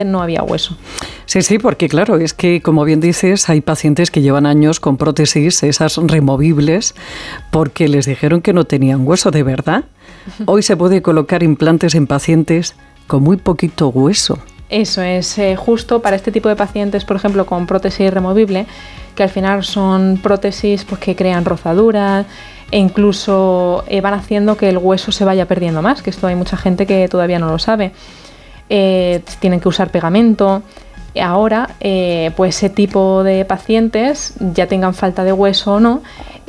no había hueso. Sí, porque claro, es que como bien dices, hay pacientes que llevan años con prótesis, esas removibles, porque les dijeron que no tenían hueso de verdad. Hoy se puede colocar implantes en pacientes con muy poquito hueso. Eso es, justo para este tipo de pacientes, por ejemplo, con prótesis removible, que al final son prótesis pues, que crean rozaduras e incluso van haciendo que el hueso se vaya perdiendo más, que esto hay mucha gente que todavía no lo sabe. Tienen que usar pegamento. Ahora, pues ese tipo de pacientes, ya tengan falta de hueso o no,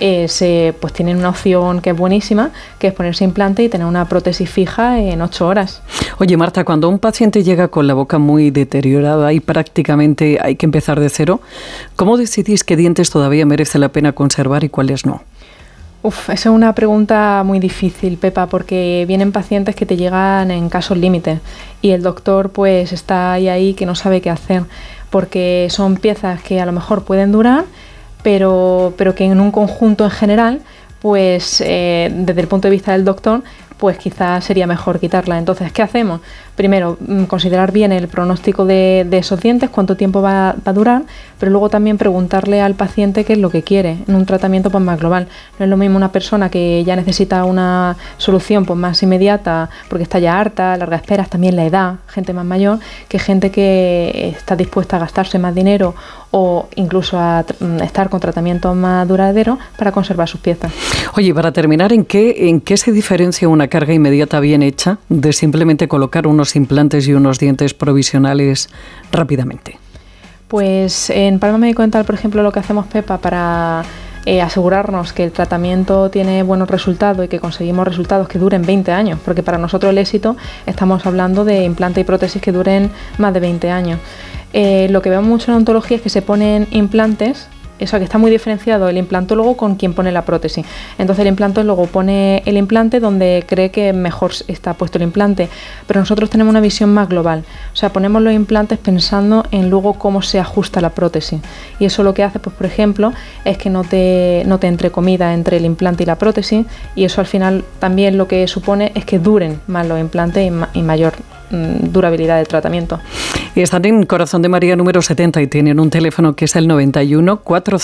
pues tienen una opción que es buenísima, que es ponerse implante y tener una prótesis fija en 8 horas. Oye, Marta, cuando un paciente llega con la boca muy deteriorada y prácticamente hay que empezar de cero, ¿cómo decidís qué dientes todavía merece la pena conservar y cuáles no? Esa es una pregunta muy difícil, Pepa, porque vienen pacientes que te llegan en casos límites y el doctor pues está ahí que no sabe qué hacer, porque son piezas que a lo mejor pueden durar, pero que en un conjunto en general, pues desde el punto de vista del doctor, pues quizás sería mejor quitarla. Entonces, ¿qué hacemos? Primero, considerar bien el pronóstico de esos dientes, cuánto tiempo va a durar, pero luego también preguntarle al paciente qué es lo que quiere en un tratamiento pues, más global. No es lo mismo una persona que ya necesita una solución pues, más inmediata porque está ya harta, largas esperas, también la edad, gente más mayor, que gente que está dispuesta a gastarse más dinero o incluso a estar con tratamientos más duraderos para conservar sus piezas. Oye, para terminar, ¿en qué se diferencia una carga inmediata bien hecha de simplemente colocar unos implantes y unos dientes provisionales rápidamente? Pues en Palma Médico Dental, por ejemplo, lo que hacemos, Pepa, para asegurarnos que el tratamiento tiene buenos resultados y que conseguimos resultados que duren 20 años, porque para nosotros el éxito estamos hablando de implante y prótesis que duren más de 20 años. Lo que vemos mucho en odontología es que se ponen implantes, eso que está muy diferenciado el implantólogo con quien pone la prótesis. Entonces el implantólogo pone el implante donde cree que mejor está puesto el implante, pero nosotros tenemos una visión más global. O sea, ponemos los implantes pensando en luego cómo se ajusta la prótesis. Y eso lo que hace, pues por ejemplo, es que no te entre comida entre el implante y la prótesis, y eso al final también lo que supone es que duren más los implantes y mayor durabilidad del tratamiento. Y están en Corazón de María número 70 y tienen un teléfono que es el 91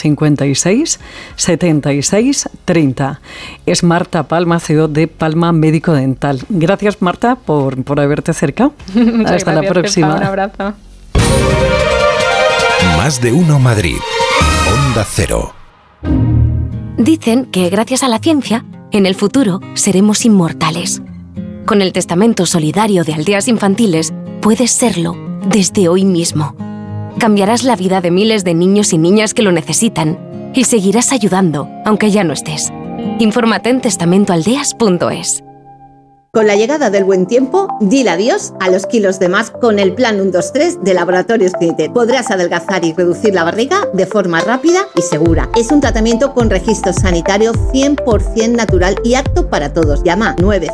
456 76 30. Es Marta Palma, CEO de Palma Médico Dental. Gracias, Marta, por haberte acercado. Hasta la próxima. Un abrazo. Más de uno Madrid. Onda Cero. Dicen que gracias a la ciencia, en el futuro seremos inmortales. Con el testamento solidario de Aldeas Infantiles, puedes serlo desde hoy mismo. Cambiarás la vida de miles de niños y niñas que lo necesitan y seguirás ayudando, aunque ya no estés. Infórmate en testamentoaldeas.es. Con la llegada del buen tiempo, dile adiós a los kilos de más con el Plan 1-2-3 de Laboratorios Clinitet. Podrás adelgazar y reducir la barriga de forma rápida y segura. Es un tratamiento con registro sanitario 100% natural y apto para todos. Llama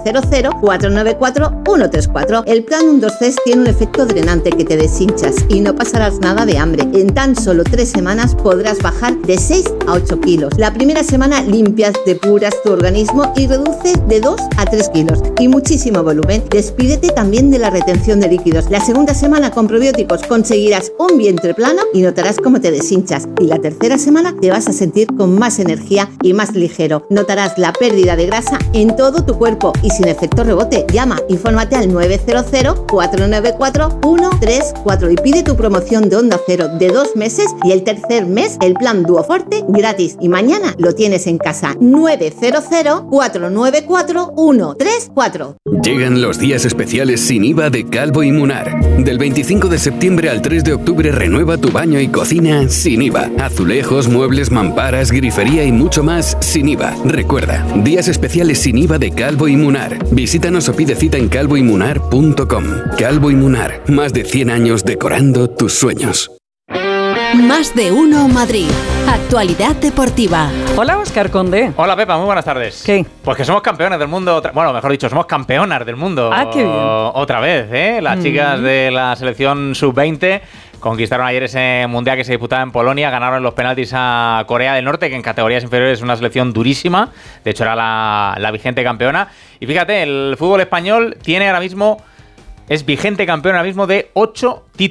900-494-134. El Plan 1-2-3 tiene un efecto drenante que te deshinchas y no pasarás nada de hambre. En tan solo 3 semanas podrás bajar de 6 a 8 kilos. La primera semana limpias, depuras tu organismo y reduces de 2 a 3 kilos. Y muchísimo volumen. Despídete también de la retención de líquidos. La segunda semana con probióticos conseguirás un vientre plano y notarás cómo te deshinchas. Y la tercera semana te vas a sentir con más energía y más ligero. Notarás la pérdida de grasa en todo tu cuerpo y sin efecto rebote. Llama, infórmate al 900-494-134 y pide tu promoción de Onda Cero de 2 meses y el tercer mes el plan Duoforte gratis. Y mañana lo tienes en casa. 900-494-134. Llegan los días especiales sin IVA de Calvo y Munar. Del 25 de septiembre al 3 de octubre renueva tu baño y cocina sin IVA. Azulejos, muebles, mamparas, grifería y mucho más sin IVA. Recuerda, días especiales sin IVA de Calvo y Munar. Visítanos o pide cita en calvoymunar.com. Calvo y Munar, más de 100 años decorando tus sueños. Más de uno Madrid. Actualidad deportiva. Hola, Óscar Conde. Hola, Pepa, muy buenas tardes. ¿Qué? Pues que somos campeones del mundo. Bueno, mejor dicho, somos campeonas del mundo. Ah, qué bien. Otra vez, ¿eh? Las chicas de la selección sub-20 conquistaron ayer ese mundial que se disputaba en Polonia, ganaron los penaltis a Corea del Norte, que en categorías inferiores es una selección durísima. De hecho, era la vigente campeona. Y fíjate, el fútbol español tiene ahora mismo... Es vigente campeón ahora mismo de 8 títulos.